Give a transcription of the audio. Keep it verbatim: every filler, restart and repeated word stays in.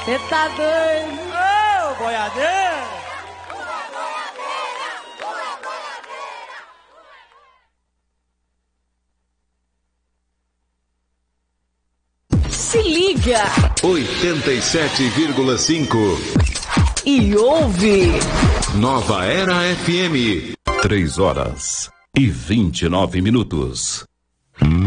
Você tá doido? Ô, oh, boiadeira! Se liga! oitenta e sete vírgula cinco E ouve! Nova Era F M. Três horas e vinte e nove minutos.